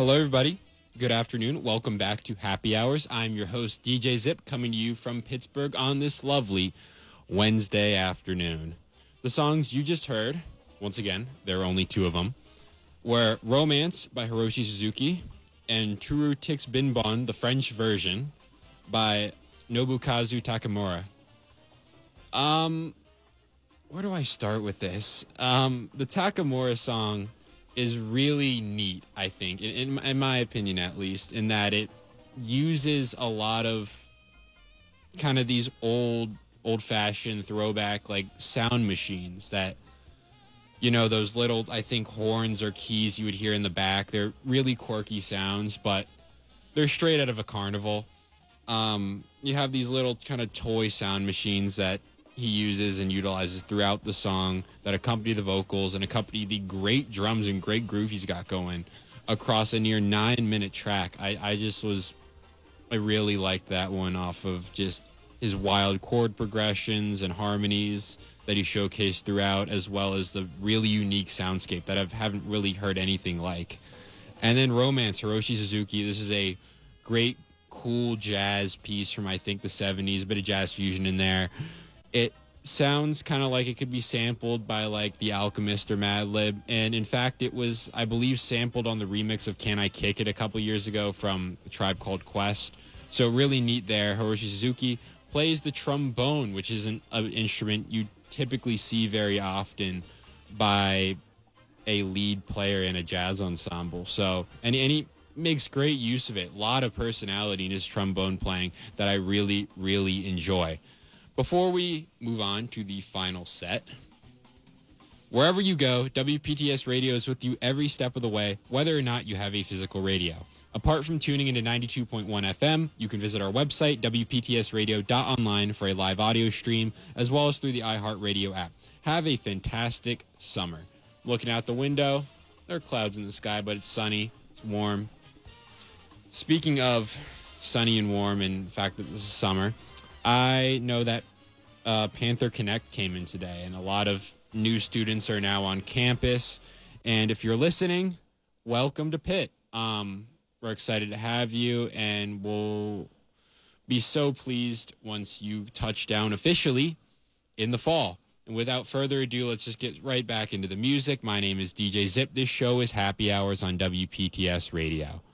Hello, everybody. Good afternoon. Welcome back to Happy Hours. I'm your host, DJ Zip, coming to you from Pittsburgh on this lovely Wednesday afternoon. The songs you just heard, once again, there are only two of them, were Romance by Hiroshi Suzuki and Truru Tix Binbon, the French version, by Nobukazu Takamura. Where do I start with this? The Takamura song is really neat, I think, in my opinion at least, in that it uses a lot of kind of these old-fashioned throwback like sound machines that, you know, those little, I think, horns or keys you would hear in the back. They're really quirky sounds, but they're straight out of a carnival. You have these little kind of toy sound machines that he uses and utilizes throughout the song that accompany the vocals and accompany the great drums and great groove he's got going across a near 9-minute track. I really liked that one off of just his wild chord progressions and harmonies that he showcased throughout, as well as the really unique soundscape that I haven't really heard anything like. And then Romance, Hiroshi Suzuki. This is a great, cool jazz piece from, I think, the 70s, a bit of jazz fusion in there. It sounds kind of like it could be sampled by like The Alchemist or Madlib, and in fact it was, I believe, sampled on the remix of Can I Kick It a couple years ago from a Tribe Called Quest. So really neat there. Hiroshi Suzuki plays the trombone, which isn't an instrument you typically see very often by a lead player in a jazz ensemble. So and he makes great use of it. A lot of personality in his trombone playing that I really, really enjoy. Before we move on to the final set, wherever you go, WPTS Radio is with you every step of the way, whether or not you have a physical radio. Apart from tuning into 92.1 FM, you can visit our website, WPTSradio.online, for a live audio stream, as well as through the iHeartRadio app. Have a fantastic summer. Looking out the window, there are clouds in the sky, but it's sunny, it's warm. Speaking of sunny and warm, and the fact that this is summer, I know that Panther Connect came in today, and a lot of new students are now on campus. And if you're listening, welcome to Pitt. We're excited to have you, and we'll be so pleased once you touch down officially in the fall. And without further ado, let's just get right back into the music. My name is DJ Zip. This show is Happy Hours on WPTS Radio.